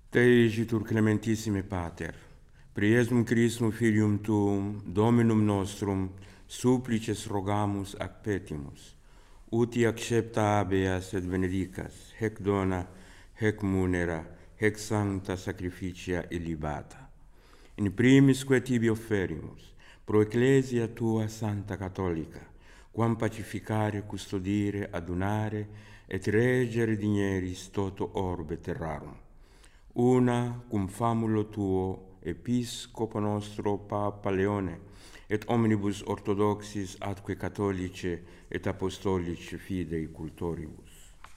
Te igitur clementissime Pater, per Iesum Christum Filium Tuum, Dominum nostrum, supplices rogamus ac petimus, uti accepta habeas et benedicas, hec dona, hec munera, hec sancta sacrificia illibata. In primisque tibi offerimus, pro Ecclesia Tua Santa Catholica, quam pacificare, custodire, adunare, et regere digneris toto orbe terrarum. Una cum famulo Tuo, Episcopo nostro Papa Leone, et omnibus orthodoxis atque catholice et apostolice fidei cultoribus.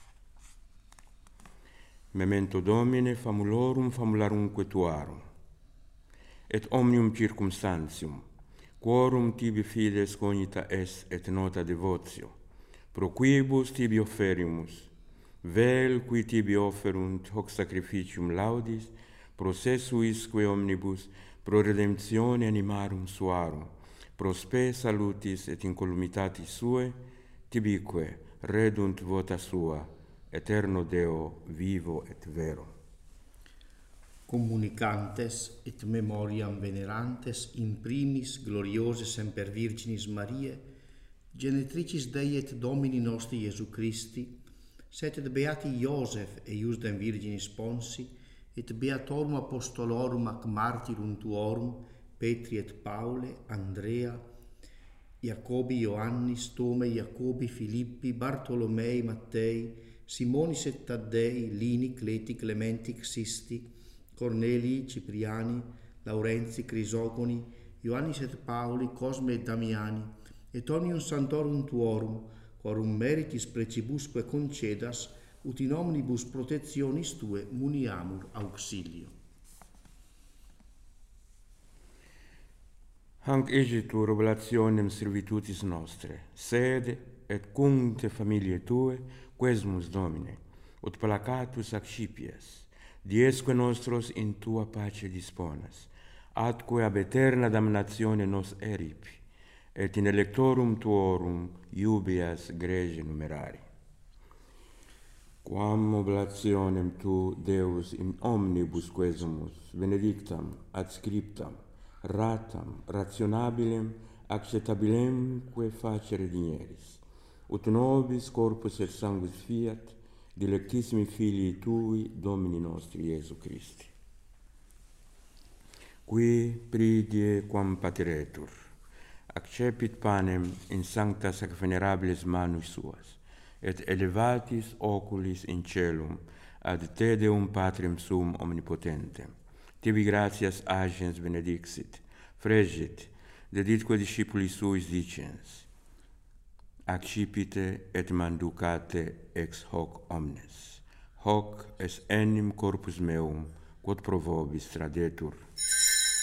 Memento Domine famulorum famularumque Tuarum, et omnium circumstantium, quorum tibi fides cognita est et nota devotio, pro quibus tibi offerimus, vel qui tibi offerunt hoc sacrificium laudis, processuisque omnibus, pro redemptione animarum suarum, pro spe salutis et incolumitatis sue, tibique redunt vota sua, eterno Deo vivo et vero. Communicantes et memoriam venerantes in primis gloriose semper Virginis Mariae, genetricis Dei et Domini nostri Iesu Christi, sed et beati Iosef e Iusdem Virginis Ponsi, et beatorum apostolorum ac martyrum tuorum, Petri et Paule, Andrea, Iacobi, Ioannis, Tome, Iacobi, Filippi, Bartolomei, Mattei, Simonis et Taddei, Lini, Cleti, Clementi, Xisti, Cornelii, Cipriani, Laurenzi, Crisogoni, Ioannis et Pauli, Cosme et Damiani, et omnium santorum tuorum, quorum meritis precibusque concedas, ut in omnibus protectionis Tue muniamur auxilio. Hanc egitur oblationem servitutis nostre, sede et cum te familiae Tue, quesumus Domine, ut placatus accipias, diesque nostros in Tua pace disponas, atque ab eterna damnatione nos eripi, et in electorum Tuorum iubeas grege numerari. Quam oblationem Tu, Deus, in omnibus quesumus, benedictam, adscriptam, ratam, rationabilem, acceptabilemque facere digneris, ut nobis corpus et sanguis fiat, dilectissimi Filii Tui, Domini nostri Iesu Christi. Qui pridie quam patiretur, accepit panem in sanctas ac venerabilis manus suas, et elevatis oculis in celum ad Te Deum Patrem Suum omnipotentem. Tibi gratias agens benedixit, fregit, deditque discipulis suis dicens, accipite et manducate ex hoc omnes. Hoc est enim corpus meum, quod pro vobis tradetur